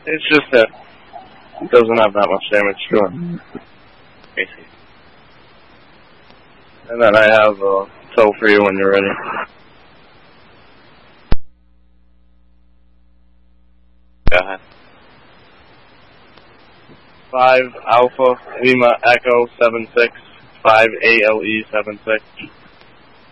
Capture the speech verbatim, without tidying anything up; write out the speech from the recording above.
It's just that it doesn't have that much damage to it. Basically. And then I have a tow for you when you're ready. Go ahead. Five Alpha Lima Echo seven six five A L E seven six.